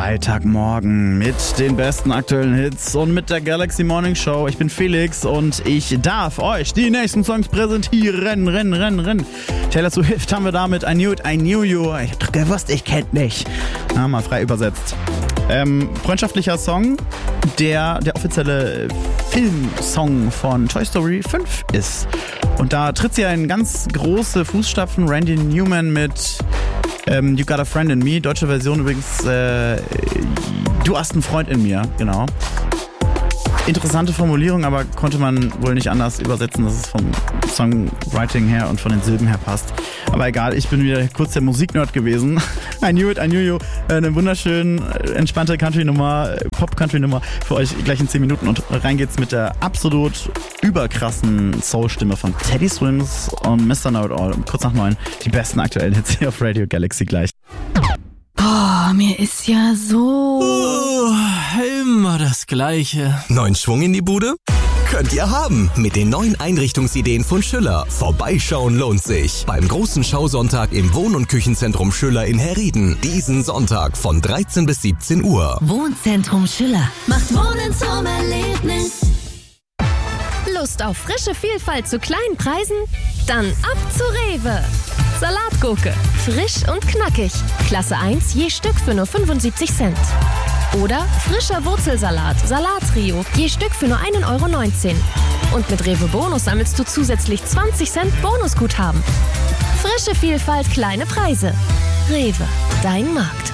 Freitagmorgen mit den besten aktuellen Hits und mit der Galaxy Morning Show. Ich bin Felix und ich darf euch die nächsten Songs präsentieren. Taylor Swift haben wir damit I Knew It, I Knew You. Ich hab doch gewusst, ich kennt nicht. Mal frei übersetzt. Freundschaftlicher Song, der offizielle Filmsong von Toy Story 5 ist. Und da tritt sie in ganz große Fußstapfen. Randy Newman mit You Got a Friend in Me. Deutsche Version übrigens Du hast einen Freund in mir, genau. Interessante Formulierung, aber konnte man wohl nicht anders übersetzen, dass es vom Songwriting her und von den Silben her passt. Aber egal, ich bin wieder kurz der Musiknerd gewesen. I Knew It, I Knew You. Eine wunderschön entspannte Country-Nummer, Pop-Country-Nummer für euch gleich in 10 Minuten. Und rein geht's mit der absolut überkrassen Soul-Stimme von Teddy Swims und Mr. Know-It-All. Kurz nach 9. Die besten aktuellen Hits hier auf Radio Galaxy gleich. Boah, mir ist ja so... immer das Gleiche. Neuen Schwung in die Bude? Könnt ihr haben mit den neuen Einrichtungsideen von Schüller. Vorbeischauen lohnt sich. Beim großen Schausonntag im Wohn- und Küchenzentrum Schüller in Herrieden. Diesen Sonntag von 13 bis 17 Uhr. Wohnzentrum Schüller macht Wohnen zum Erlebnis. Lust auf frische Vielfalt zu kleinen Preisen? Dann ab zu Rewe. Salatgurke, frisch und knackig. Klasse 1 je Stück für nur 75 Cent. Oder frischer Wurzelsalat, Salattrio, je Stück für nur 1,19 €. Und mit Rewe Bonus sammelst du zusätzlich 20 Cent Bonusguthaben. Frische Vielfalt, kleine Preise. Rewe, dein Markt.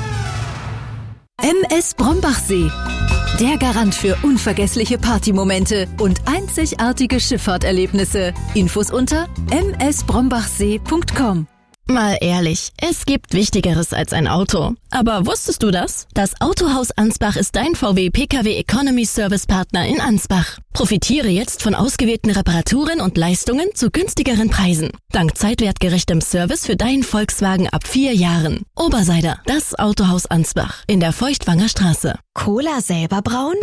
MS Brombachsee. Der Garant für unvergessliche Partymomente und einzigartige Schifffahrterlebnisse. Infos unter msbrombachsee.com. Mal ehrlich, es gibt Wichtigeres als ein Auto. Aber wusstest du das? Das Autohaus Ansbach ist dein VW PKW Economy Service Partner in Ansbach. Profitiere jetzt von ausgewählten Reparaturen und Leistungen zu günstigeren Preisen. Dank zeitwertgerechtem Service für deinen Volkswagen ab 4 Jahren. Oberseider, das Autohaus Ansbach in der Feuchtwanger Straße. Cola selber brauen?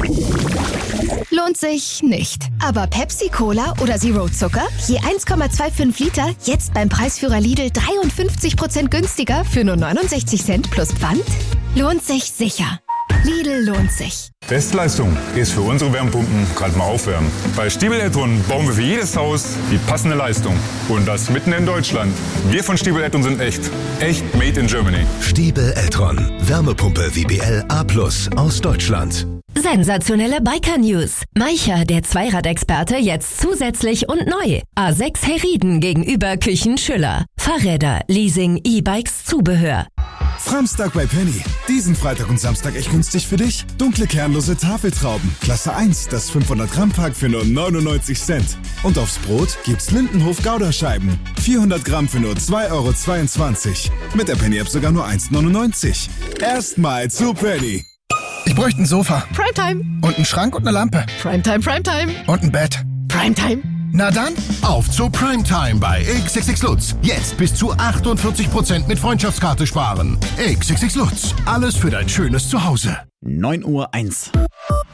Lohnt sich nicht. Aber Pepsi Cola oder Zero Zucker? Je 1,25 Liter, jetzt beim Preisführer Lidl 53% günstiger für nur 69 Cent plus Pfand? Lohnt sich sicher. Lidl lohnt sich. Bestleistung ist für unsere Wärmepumpen gerade mal aufwärmen. Bei Stiebel Eltron bauen wir für jedes Haus die passende Leistung. Und das mitten in Deutschland. Wir von Stiebel Eltron sind echt. Echt made in Germany. Stiebel Eltron. Wärmepumpe WBL A+ aus Deutschland. Sensationelle Biker-News. Maicher, der Zweiradexperte, jetzt zusätzlich und neu. A6 Herrieden gegenüber Küchen Schüller. Fahrräder, Leasing, E-Bikes, Zubehör. Framstag bei Penny. Diesen Freitag und Samstag echt günstig für dich. Dunkle kernlose Tafeltrauben. Klasse 1, das 500 Gramm Pack für nur 99 Cent. Und aufs Brot gibt's Lindenhof Gouda-Scheiben. 400 Gramm für nur 2,22 €. Mit der Penny-App sogar nur 1,99 €. Erstmal zu Penny. Ich bräuchte ein Sofa. Primetime. Und einen Schrank und eine Lampe. Primetime. Und ein Bett. Primetime. Na dann, auf zu Primetime bei XXX Lutz. Jetzt bis zu 48% mit Freundschaftskarte sparen. XXX Lutz. Alles für dein schönes Zuhause. 9:01 Uhr.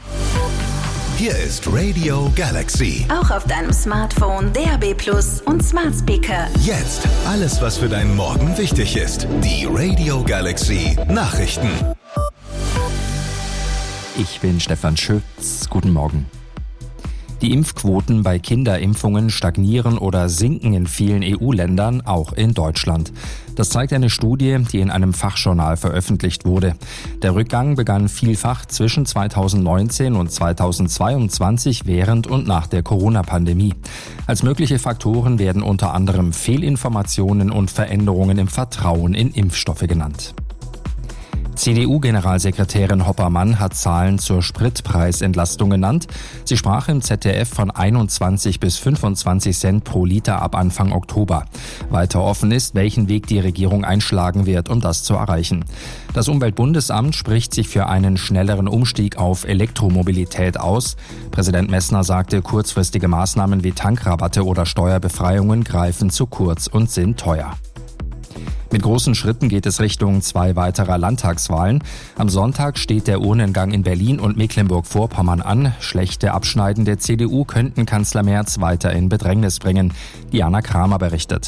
Hier ist Radio Galaxy. Auch auf deinem Smartphone, DAB+ und Smart Speaker. Jetzt alles, was für deinen Morgen wichtig ist. Die Radio Galaxy Nachrichten. Ich bin Stefan Schütz. Guten Morgen. Die Impfquoten bei Kinderimpfungen stagnieren oder sinken in vielen EU-Ländern, auch in Deutschland. Das zeigt eine Studie, die in einem Fachjournal veröffentlicht wurde. Der Rückgang begann vielfach zwischen 2019 und 2022 während und nach der Corona-Pandemie. Als mögliche Faktoren werden unter anderem Fehlinformationen und Veränderungen im Vertrauen in Impfstoffe genannt. CDU-Generalsekretärin Hoppermann hat Zahlen zur Spritpreisentlastung genannt. Sie sprach im ZDF von 21 bis 25 Cent pro Liter ab Anfang Oktober. Weiter offen ist, welchen Weg die Regierung einschlagen wird, um das zu erreichen. Das Umweltbundesamt spricht sich für einen schnelleren Umstieg auf Elektromobilität aus. Präsident Messner sagte, kurzfristige Maßnahmen wie Tankrabatte oder Steuerbefreiungen greifen zu kurz und sind teuer. Mit großen Schritten geht es Richtung 2 weiterer Landtagswahlen. Am Sonntag steht der Urnengang in Berlin und Mecklenburg-Vorpommern an. Schlechte Abschneiden der CDU könnten Kanzler Merz weiter in Bedrängnis bringen. Diana Kramer berichtet.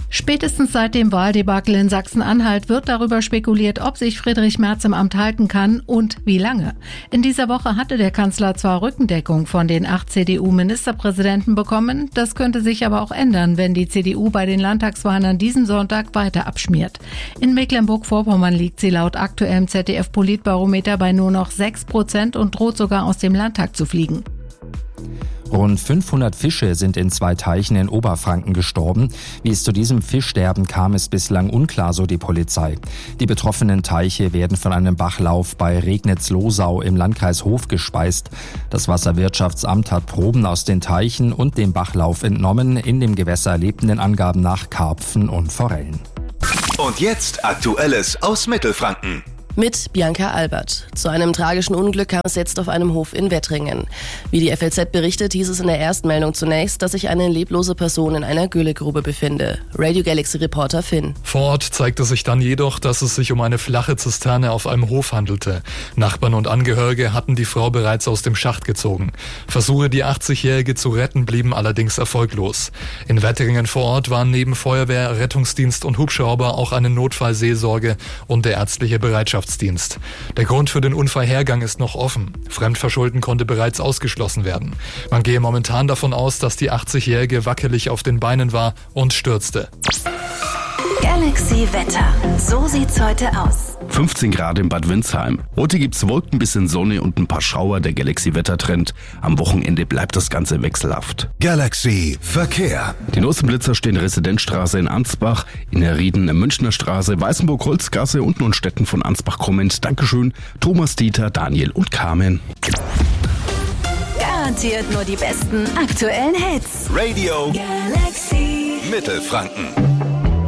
Spätestens seit dem Wahldebakel in Sachsen-Anhalt wird darüber spekuliert, ob sich Friedrich Merz im Amt halten kann und wie lange. In dieser Woche hatte der Kanzler zwar Rückendeckung von den 8 CDU-Ministerpräsidenten bekommen, das könnte sich aber auch ändern, wenn die CDU bei den Landtagswahlen an diesem Sonntag weiter abschmiert. In Mecklenburg-Vorpommern liegt sie laut aktuellem ZDF-Politbarometer bei nur noch 6% und droht sogar aus dem Landtag zu fliegen. Rund 500 Fische sind in 2 Teichen in Oberfranken gestorben. Wie es zu diesem Fischsterben kam, ist bislang unklar, so die Polizei. Die betroffenen Teiche werden von einem Bachlauf bei Regnitz-Losau im Landkreis Hof gespeist. Das Wasserwirtschaftsamt hat Proben aus den Teichen und dem Bachlauf entnommen. In dem Gewässer lebten den Angaben nach Karpfen und Forellen. Und jetzt Aktuelles aus Mittelfranken. Mit Bianca Albert. Zu einem tragischen Unglück kam es jetzt auf einem Hof in Wettringen. Wie die FLZ berichtet, hieß es in der Erstmeldung zunächst, dass sich eine leblose Person in einer Güllegrube befinde. Radio Galaxy-Reporter Finn. Vor Ort zeigte sich dann jedoch, dass es sich um eine flache Zisterne auf einem Hof handelte. Nachbarn und Angehörige hatten die Frau bereits aus dem Schacht gezogen. Versuche, die 80-Jährige zu retten, blieben allerdings erfolglos. In Wettringen vor Ort waren neben Feuerwehr, Rettungsdienst und Hubschrauber auch eine Notfallseelsorge und der ärztliche Bereitschaftsdienst. Der Grund für den Unfallhergang ist noch offen. Fremdverschulden konnte bereits ausgeschlossen werden. Man gehe momentan davon aus, dass die 80-Jährige wackelig auf den Beinen war und stürzte. Galaxy Wetter. So sieht's heute aus. 15 Grad in Bad Windsheim. Heute gibt's Wolken, bisschen Sonne und ein paar Schauer. Der Galaxy-Wettertrend. Am Wochenende bleibt das Ganze wechselhaft. Galaxy Verkehr. Die neuesten Blitzer stehen Residenzstraße in Ansbach, in Herrieden, Münchner Straße, Weißenburg-Holzgasse und Nunstetten von Ansbach kommend. Dankeschön, Thomas, Dieter, Daniel und Carmen. Garantiert nur die besten aktuellen Hits. Radio Galaxy Mittelfranken.